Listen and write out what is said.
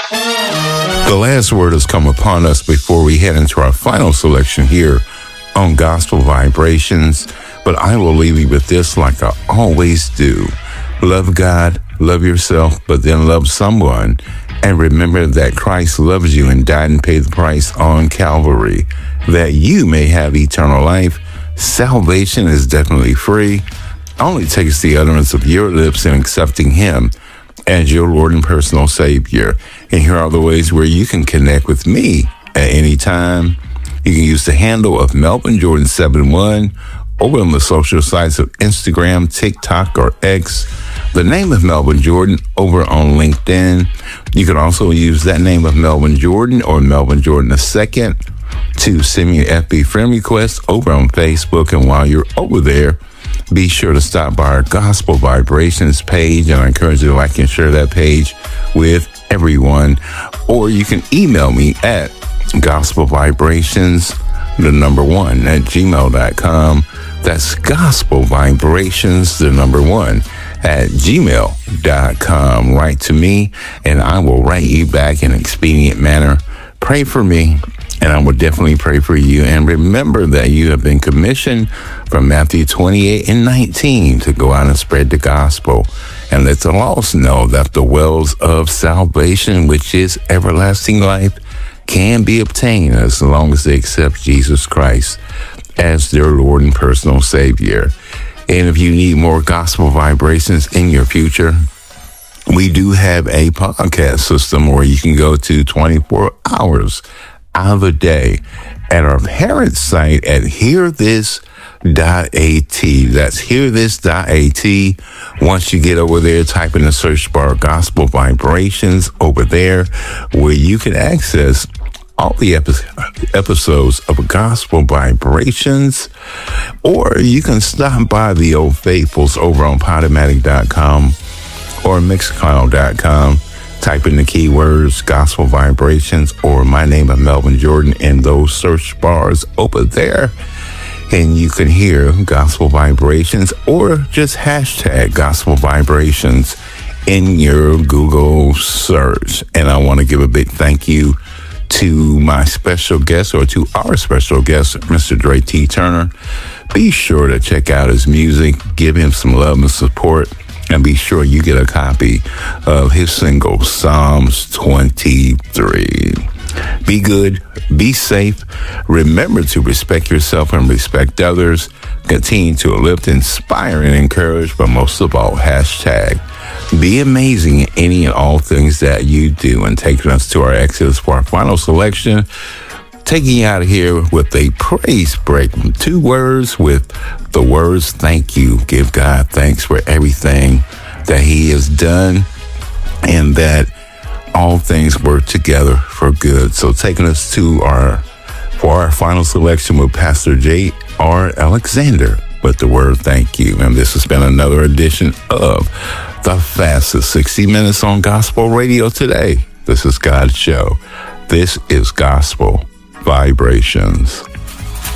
The last word has come upon us before we head into our final selection here on Gospel Vibrations, but I will leave you with this like I always do. Love God, love yourself, but then love someone, and remember that Christ loves you and died and paid the price on Calvary, that you may have eternal life. Salvation is definitely free. Only takes the utterance of your lips and accepting Him as your Lord and personal Savior. And here are the ways where you can connect with me at any time. You can use the handle of Melvin Jordan 71 over on the social sites of Instagram, TikTok, or X. The name of Melvin Jordan over on LinkedIn. You can also use that name of Melvin Jordan or Melvin Jordan II to send me an FB friend request over on Facebook. And while you're over there, be sure to stop by our Gospel Vibrations page, and I encourage you to like and share that page with everyone. Or you can email me at gospelvibrations1@gmail.com. That's gospelvibrations1@gmail.com. Write to me, and I will write you back in an expedient manner. Pray for me, and I will definitely pray for you. And remember that you have been commissioned from Matthew 28:19 to go out and spread the gospel and let the lost know that the wells of salvation, which is everlasting life, can be obtained as long as they accept Jesus Christ as their Lord and personal Savior. And if you need more Gospel Vibrations in your future, we do have a podcast system where you can go to 24 hours out of the day at our parent site at hearthis.at. That's hearthis.at. Once you get over there, type in the search bar Gospel Vibrations over there, where you can access all the episodes of Gospel Vibrations, or you can stop by the Old Faithfuls over on Podomatic.com or Mixcloud.com. Type in the keywords Gospel Vibrations or my name of Melvin Jordan in those search bars over there, and you can hear Gospel Vibrations, or just hashtag Gospel Vibrations in your Google search. And I want to give a big thank you to my special guest, or to our special guest, Mr. Dre T. Turner. Be sure to check out his music, give him some love and support, and be sure you get a copy of his single, Psalms 23. Be good, be safe. Remember to respect yourself and respect others. Continue to uplift, inspire, and encourage, but most of all, hashtag be amazing in any and all things that you do. And taking us to our exodus for our final selection, taking you out of here with a praise break. 2 words with the words thank you. Give God thanks for everything that He has done, and that all things work together for good. So taking us to our final selection with Pastor J.R. Alexander with the word thank you. And this has been another edition of the fastest 60 minutes on gospel radio today. This is God's show. This is Gospel Vibrations.